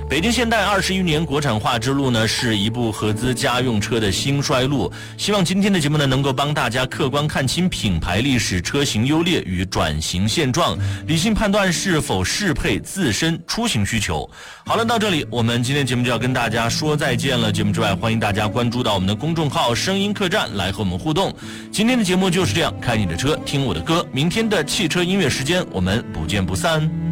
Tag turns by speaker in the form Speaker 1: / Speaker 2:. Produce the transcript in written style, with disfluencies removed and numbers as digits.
Speaker 1: 北京现代21年国产化之路呢，是一部合资家用车的兴衰路。希望今天的节目呢，能够帮大家客观看清品牌历史、车型优劣与转型现状，理性判断是否适配自身出行需求。好了，到这里我们今天节目就要跟大家说再见了。节目之外，欢迎大家关注到我们的公众号声音客栈来和我们互动。今天的节目就是这样，开你的车听我的歌，明天的汽车音乐时间我们不见不散。